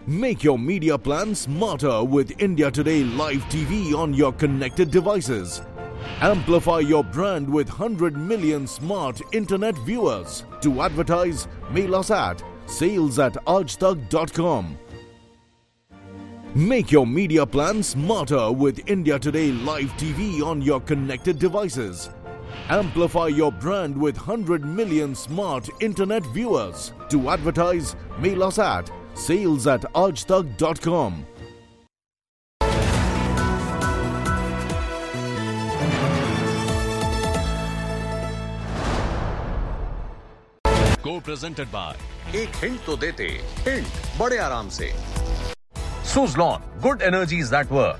Make your media plan smarter with India Today Live TV on your connected devices. Amplify your brand with 100 million smart internet viewers. To advertise, mail us at sales@aajtak.com. Make your media plan smarter with India Today Live TV on your connected devices. Amplify your brand with 100 million smart internet viewers. To advertise, mail us at sales@aajtak.com. Co-presented by एक hint तो देते, hint बड़े आराम से। Suzlon, good energies that work.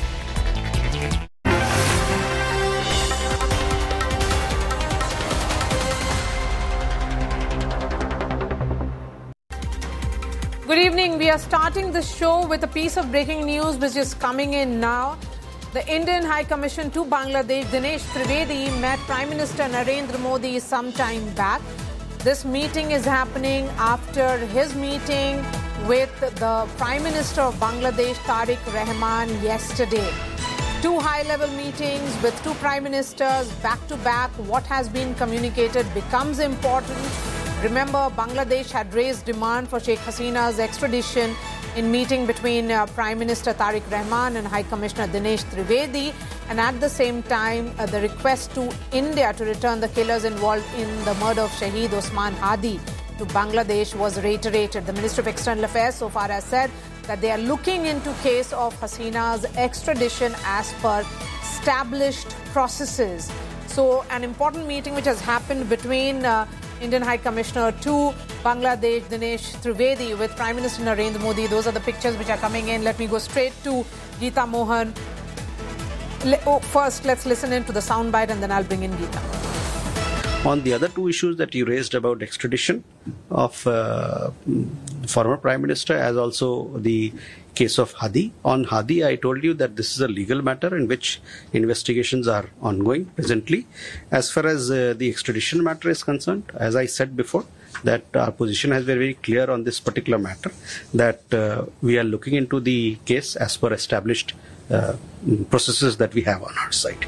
Good evening. We are starting the show with a piece of breaking news which is coming in now. The Indian High Commission to Bangladesh, Dinesh Trivedi, met Prime Minister Narendra Modi some time back. This meeting is happening after his meeting with the Prime Minister of Bangladesh, Tariq Rahman, yesterday. Two high-level meetings with two prime ministers back-to-back. What has been communicated becomes important. Remember, Bangladesh had raised demand for Sheikh Hasina's extradition in meeting between Prime Minister Tariq Rahman and High Commissioner Dinesh Trivedi, and at the same time, the request to India to return the killers involved in the murder of Shaheed Osman Hadi to Bangladesh was reiterated. The Ministry of External Affairs so far has said that they are looking into case of Hasina's extradition as per established processes. So, an important meeting which has happened between Indian High Commissioner to Bangladesh, Dinesh Trivedi, with Prime Minister Narendra Modi. Those are the pictures which are coming in. Let me go straight to Geeta Mohan. First, let's listen in to the soundbite and then I'll bring in Geeta. On the other two issues that you raised about extradition of former Prime Minister, as also the case of Hadi. On Hadi, I told you that this is a legal matter in which investigations are ongoing presently. As far as the extradition matter is concerned, as I said before, that our position has been very clear on this particular matter, that we are looking into the case as per established processes that we have on our side.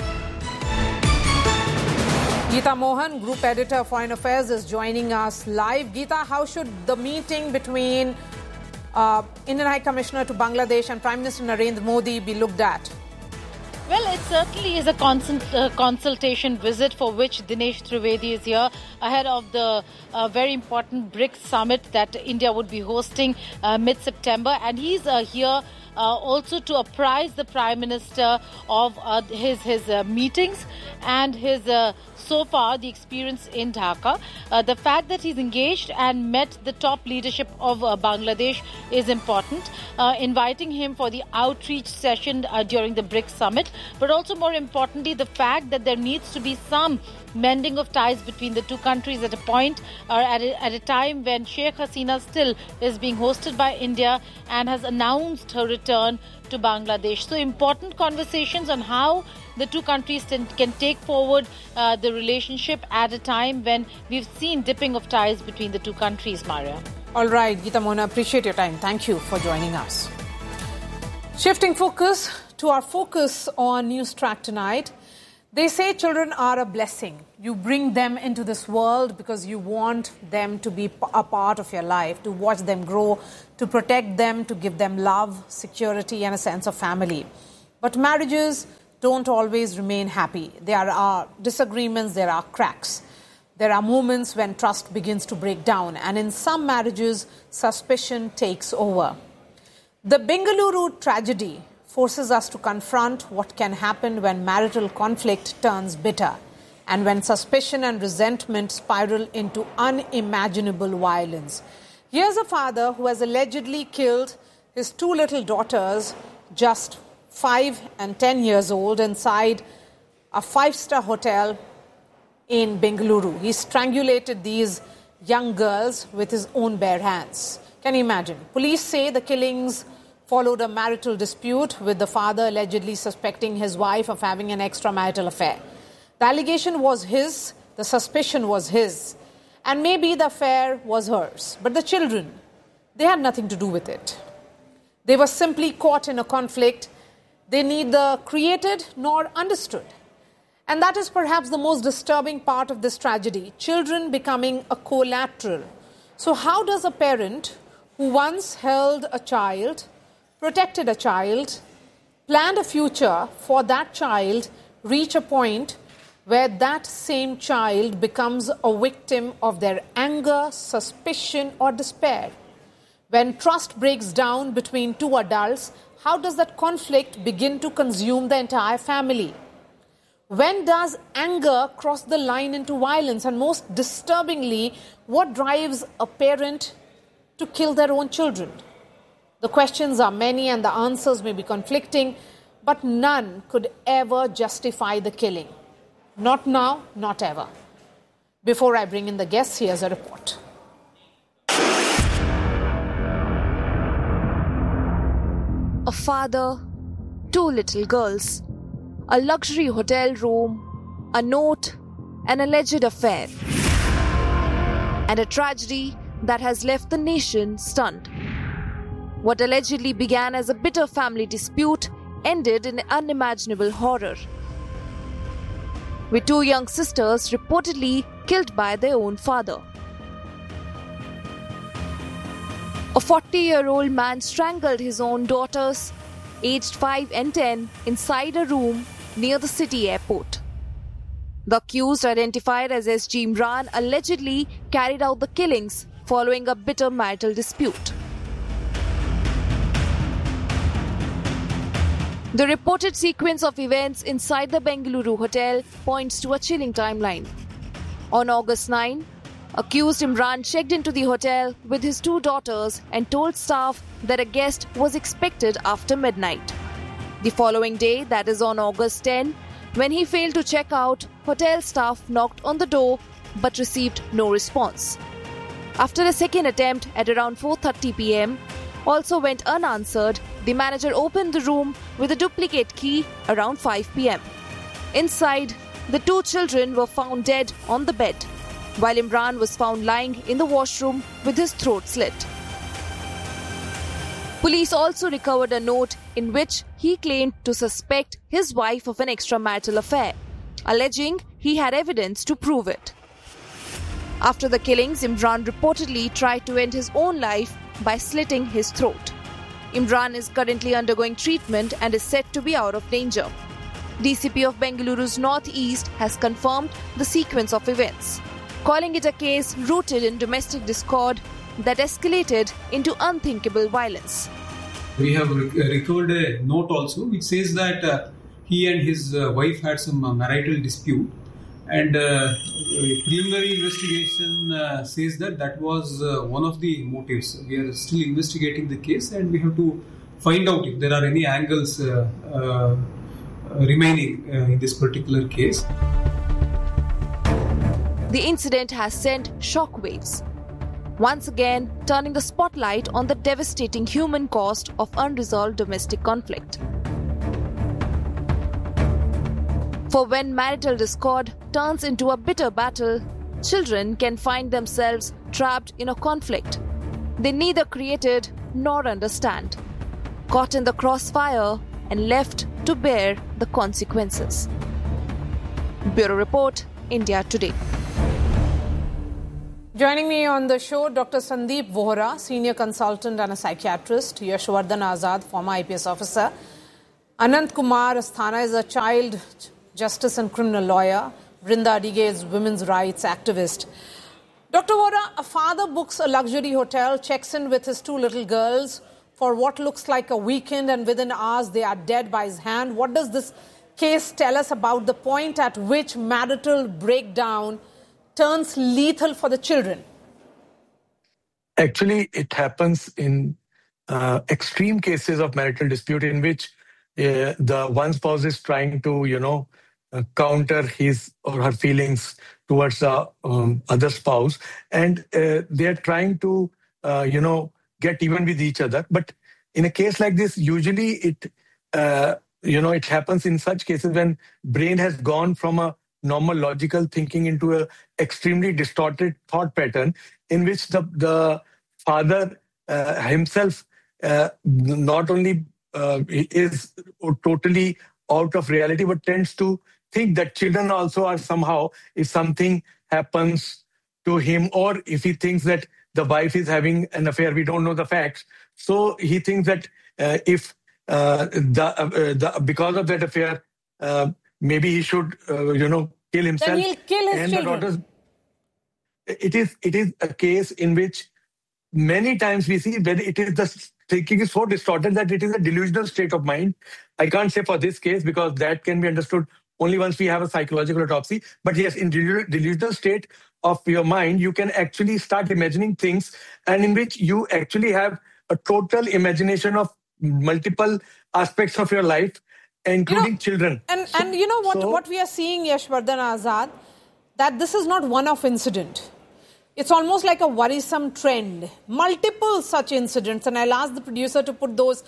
Geeta Mohan, Group Editor of Foreign Affairs, is joining us live. Geeta, how should the meeting between Indian High Commissioner to Bangladesh and Prime Minister Narendra Modi be looked at? Well, it certainly is a consultation visit for which Dinesh Trivedi is here ahead of the very important BRICS summit that India would be hosting mid-September. And he's here also to apprise the Prime Minister of his meetings and his so far the experience in Dhaka. The fact that he's engaged and met the top leadership of Bangladesh is important. Inviting him for the outreach session during the BRICS summit, but also more importantly the fact that there needs to be some mending of ties between the two countries at a point or at a time when Sheikh Hasina still is being hosted by India and has announced her return to Bangladesh. So important conversations on how the two countries can take forward the relationship at a time when we've seen dipping of ties between the two countries, Maria. All right, Geeta Mohan, appreciate your time. Thank you for joining us. Shifting focus to our focus on News Track tonight. They say children are a blessing. You bring them into this world because you want them to be a part of your life, to watch them grow, to protect them, to give them love, security, and a sense of family. But marriages don't always remain happy. There are disagreements, there are cracks. There are moments when trust begins to break down, and in some marriages, suspicion takes over. The Bengaluru tragedy forces us to confront what can happen when marital conflict turns bitter and when suspicion and resentment spiral into unimaginable violence. Here's a father who has allegedly killed his two little daughters, just 5 and 10 years old, inside a 5-star hotel in Bengaluru. He strangulated these young girls with his own bare hands. Can you imagine? Police say the killings followed a marital dispute, with the father allegedly suspecting his wife of having an extramarital affair. The allegation was his, the suspicion was his, and maybe the affair was hers. But the children, They had nothing to do with it. They were simply caught in a conflict they neither created nor understood. And that is perhaps the most disturbing part of this tragedy, children becoming a collateral. So how does a parent who once held a child, protected a child, planned a future for that child, reach a point where that same child becomes a victim of their anger, suspicion, or despair? When trust breaks down between two adults, how does that conflict begin to consume the entire family? When does anger cross the line into violence? And most disturbingly, what drives a parent to kill their own children? The questions are many and the answers may be conflicting, but none could ever justify the killing. Not now, not ever. Before I bring in the guests, here's a report. A father, two little girls, a luxury hotel room, a note, an alleged affair, and a tragedy that has left the nation stunned. What allegedly began as a bitter family dispute ended in unimaginable horror, with two young sisters reportedly killed by their own father. A 40-year-old man strangled his own daughters, aged 5 and 10, inside a room near the city airport. The accused, identified as SG Imran, allegedly carried out the killings following a bitter marital dispute. The reported sequence of events inside the Bengaluru hotel points to a chilling timeline. On August 9, accused Imran checked into the hotel with his two daughters and told staff that a guest was expected after midnight. The following day, that is on August 10, when he failed to check out, hotel staff knocked on the door but received no response. After a second attempt at around 4:30 p.m. also went unanswered, the manager opened the room with a duplicate key around 5 p.m. Inside, the two children were found dead on the bed, while Imran was found lying in the washroom with his throat slit. Police also recovered a note in which he claimed to suspect his wife of an extramarital affair, alleging he had evidence to prove it. After the killings, Imran reportedly tried to end his own life by slitting his throat. Imran is currently undergoing treatment and is said to be out of danger. DCP of Bengaluru's Northeast has confirmed the sequence of events, calling it a case rooted in domestic discord that escalated into unthinkable violence. We have recovered a note also which says that he and his wife had some marital dispute, and preliminary investigation says that was one of the motives. We are still investigating the case and we have to find out if there are any angles remaining in this particular case. The incident has sent shockwaves, once again turning the spotlight on the devastating human cost of unresolved domestic conflict. For when marital discord turns into a bitter battle, children can find themselves trapped in a conflict they neither created nor understand, caught in the crossfire and left to bear the consequences. Bureau Report, India Today. Joining me on the show, Dr. Sandeep Vohra, Senior Consultant and a Psychiatrist, Yashwardhan Azad, former IPS Officer, Anant Kumar Asthana is a child justice and criminal lawyer, Brinda Adige is women's rights activist. Dr. Vohra, a father books a luxury hotel, checks in with his two little girls for what looks like a weekend, and within hours they are dead by his hand. What does this case tell us about the point at which marital breakdown turns lethal for the children? Actually, it happens in extreme cases of marital dispute in which the one spouse is trying to, counter his or her feelings towards the other spouse, and they are trying to, get even with each other. But in a case like this, usually it happens in such cases when brain has gone from a normal logical thinking into a extremely distorted thought pattern in which the father himself not only is totally out of reality, but tends to think that children also are somehow, if something happens to him, or if he thinks that the wife is having an affair, we don't know the facts. So he thinks that if because of that affair, maybe he should, kill himself. Then he'll kill his children. It is a case in which many times we see that it is the thinking is so distorted that it is a delusional state of mind. I can't say for this case because that can be understood only once we have a psychological autopsy. But yes, in delusional state of your mind, you can actually start imagining things, and in which you actually have a total imagination of multiple aspects of your life, including children. And you know what we are seeing, Yashvardhan Azad, that this is not one-off incident. It's almost like a worrisome trend. Multiple such incidents, and I'll ask the producer to put those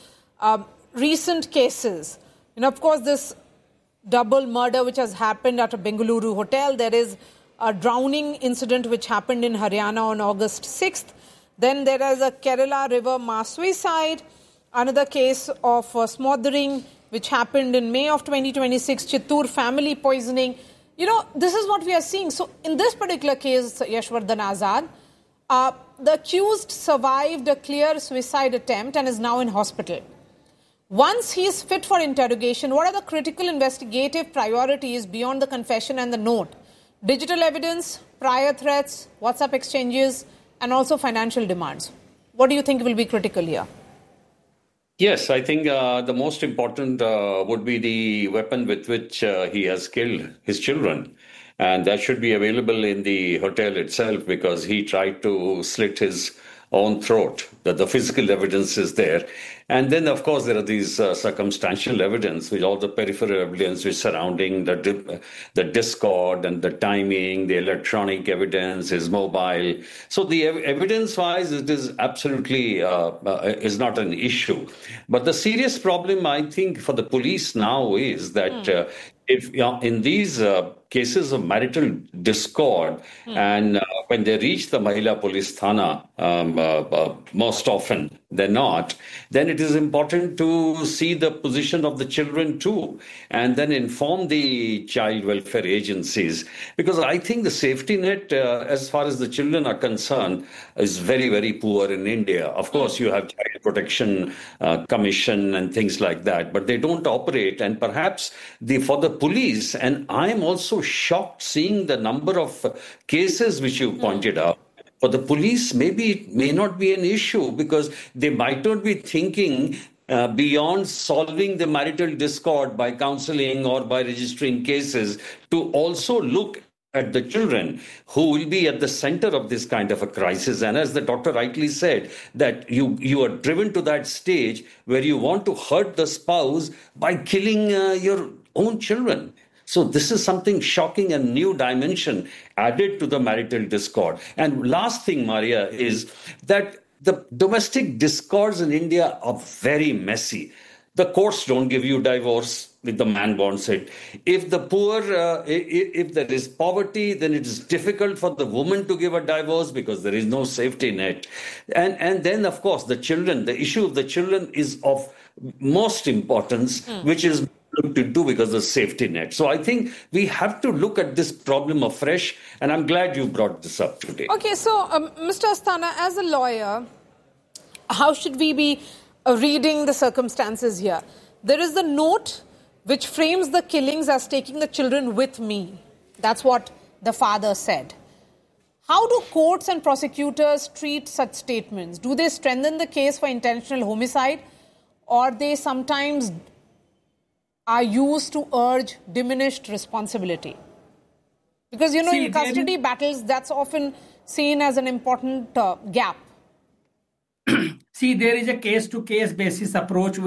recent cases. Of course, this double murder which has happened at a Bengaluru hotel. There is a drowning incident which happened in Haryana on August 6th. Then there is a Kerala river mass suicide. Another case of smothering which happened in May of 2026, Chittoor family poisoning. This is what we are seeing. So in this particular case, Yashvardhan Azad, the accused survived a clear suicide attempt and is now in hospital. Once he is fit for interrogation, what are the critical investigative priorities beyond the confession and the note? Digital evidence, prior threats, WhatsApp exchanges, and also financial demands. What do you think will be critical here? Yes, I think the most important would be the weapon with which he has killed his children. And that should be available in the hotel itself because he tried to slit his own throat. That the physical evidence is there. And then, of course, there are these circumstantial evidence, with all the peripheral evidence which surrounding the Discord and the timing, the electronic evidence, his mobile. So the evidence-wise, it is absolutely is not an issue. But the serious problem, I think, for the police now is that if in these cases of marital discord, and when they reach the Mahila Police Thana, most often than not, then it is important to see the position of the children too, and then inform the child welfare agencies. Because I think the safety net, as far as the children are concerned, is very, very poor in India. Of course, you have Child Protection Commission and things like that, but they don't operate. And perhaps for the police, and I'm also shocked seeing the number of cases which you pointed out. For the police, maybe it may not be an issue because they might not be thinking beyond solving the marital discord by counseling or by registering cases to also look at the children who will be at the center of this kind of a crisis. And as the doctor rightly said, that you are driven to that stage where you want to hurt the spouse by killing your own children. So this is something shocking and new dimension added to the marital discord. And last thing, Maria, is that the domestic discords in India are very messy. The courts don't give you divorce if the man wants it. If the poor, if there is poverty, then it is difficult for the woman to give a divorce because there is no safety net. And then, of course, the children, the issue of the children is of most importance, which is looked into because of the safety net. So I think we have to look at this problem afresh, and I'm glad you brought this up today. Okay, so Mr. Asthana, as a lawyer, how should we be reading the circumstances here? There is the note which frames the killings as taking the children with me. That's what the father said. How do courts and prosecutors treat such statements? Do they strengthen the case for intentional homicide, or they sometimes are used to urge diminished responsibility? Because, in custody battles, that's often seen as an important gap. See, there is a case-to-case basis approach